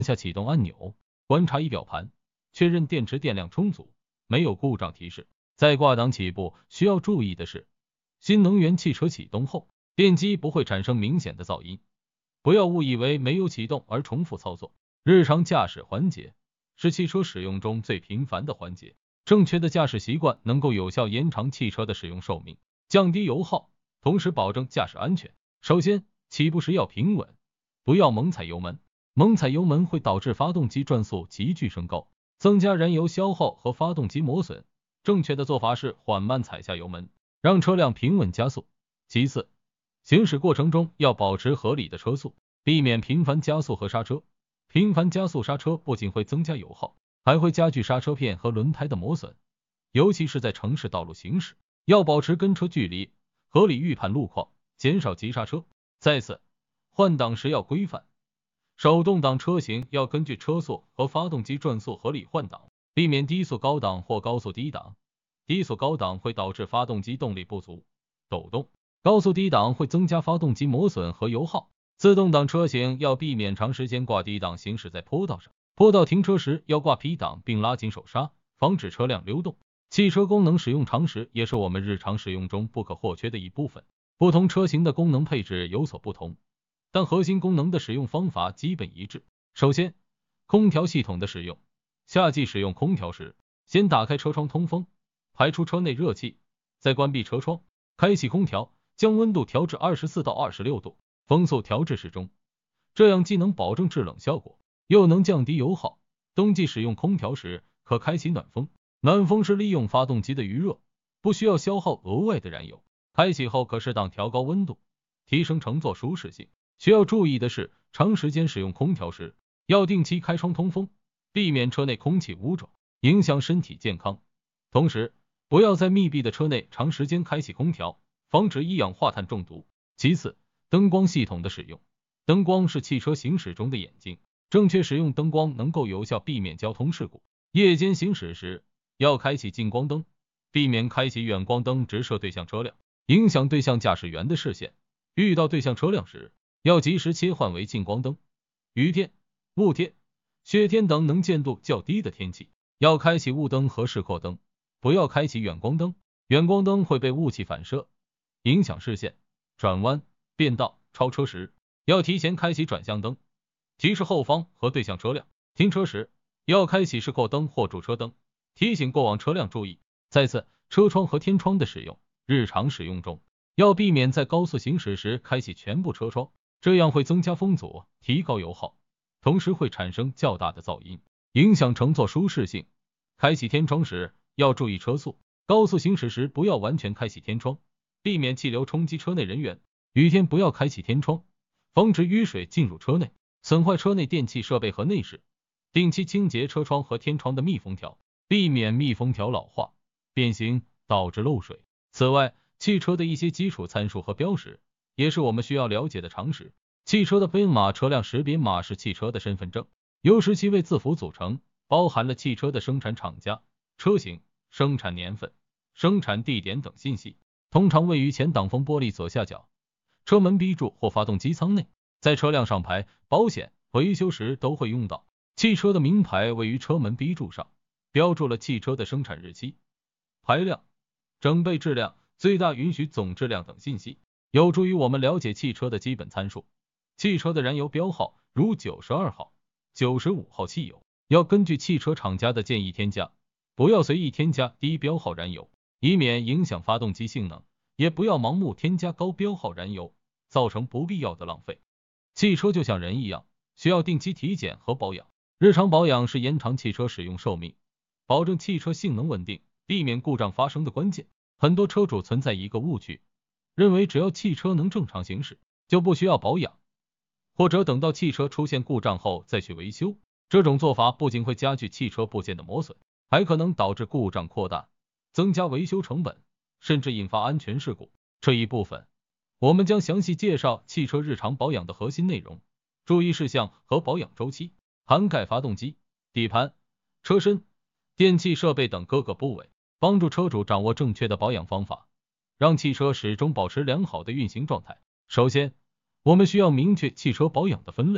下启动按钮，观察仪表盘，确认电池电量充足，没有故障提示。在挂档起步需要注意的是，新能源汽车启动后，电机不会产生明显的噪音，不要误以为没有启动而重复操作。日常驾驶环节是汽车使用中最频繁的环节，正确的驾驶习惯能够有效延长汽车的使用寿命，降低油耗，同时保证驾驶安全。首先，起步时要平稳，不要猛踩油门，猛踩油门会导致发动机转速急剧升高，增加燃油消耗和发动机磨损。正确的做法是缓慢踩下油门，让车辆平稳加速。其次，行驶过程中要保持合理的车速，避免频繁加速和刹车。频繁加速刹车不仅会增加油耗，还会加剧刹车片和轮胎的磨损，尤其是在城市道路行驶，要保持跟车距离，合理预判路况，减少急刹车。再次，换挡时要规范，手动挡车型要根据车速和发动机转速合理换挡，避免低速高档或高速低档。低速高档会导致发动机动力不足、抖动，高速低档会增加发动机磨损和油耗。自动挡车型要避免长时间挂低档行驶在坡道上，坡道停车时要挂 P 档并拉紧手刹，防止车辆流动。汽车功能使用常识也是我们日常使用中不可或缺的一部分。不同车型的功能配置有所不同，但核心功能的使用方法基本一致。首先，空调系统的使用。夏季使用空调时，先打开车窗通风，排出车内热气，再关闭车窗，开启空调，将温度调至24到26度，风速调至适中，这样既能保证制冷效果，又能降低油耗。冬季使用空调时，可开启暖风，暖风是利用发动机的余热，不需要消耗额外的燃油。开启后可适当调高温度，提升乘坐舒适性。需要注意的是，长时间使用空调时，要定期开窗通风，避免车内空气污浊，影响身体健康。同时，不要在密闭的车内长时间开启空调，防止一氧化碳中毒。其次，灯光系统的使用。灯光是汽车行驶中的眼睛，正确使用灯光能够有效避免交通事故。夜间行驶时，要开启近光灯，避免开启远光灯直射对向车辆，影响对向驾驶员的视线。遇到对向车辆时，要及时切换为近光灯。雨天、雾天、雪天等能见度较低的天气，要开启雾灯和示廓灯，不要开启远光灯。远光灯会被雾气反射，影响视线。转弯、变道、超车时，要提前开启转向灯，提示后方和对向车辆。停车时，要开启示廓灯或驻车灯，提醒过往车辆注意。再次，车窗和天窗的使用。日常使用中，要避免在高速行驶时开启全部车窗，这样会增加风阻，提高油耗，同时会产生较大的噪音，影响乘坐舒适性。开启天窗时，要注意车速，高速行驶时不要完全开启天窗，避免气流冲击车内人员。雨天不要开启天窗，防止雨水进入车内，损坏车内电气设备和内饰。定期清洁车窗和天窗的密封条，避免密封条老化、变形导致漏水。此外，汽车的一些基础参数和标识也是我们需要了解的常识。汽车的编码车辆识别码是汽车的身份证，有时其为字符组成，包含了汽车的生产厂家、车型、生产年份、生产地点等信息，通常位于前挡风玻璃左下角、车门 B 柱或发动机舱内。在车辆上牌、保险、维修时都会用到。汽车的名牌位于车门 B 柱上，标注了汽车的生产日期、排量、整备质量、最大允许总质量等信息，有助于我们了解汽车的基本参数。汽车的燃油标号如92号、95号汽油，要根据汽车厂家的建议添加，不要随意添加低标号燃油，以免影响发动机性能，也不要盲目添加高标号燃油，造成不必要的浪费。汽车就像人一样，需要定期体检和保养。日常保养是延长汽车使用寿命，保证汽车性能稳定，避免故障发生的关键。很多车主存在一个误区，认为只要汽车能正常行驶，就不需要保养，或者等到汽车出现故障后再去维修。这种做法不仅会加剧汽车部件的磨损，还可能导致故障扩大，增加维修成本，甚至引发安全事故。这一部分，我们将详细介绍汽车日常保养的核心内容、注意事项和保养周期，涵盖发动机、底盘、车身、电气设备等各个部位，帮助车主掌握正确的保养方法，让汽车始终保持良好的运行状态。首先，我们需要明确汽车保养的分类。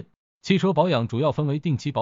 汽车保养主要分为定期保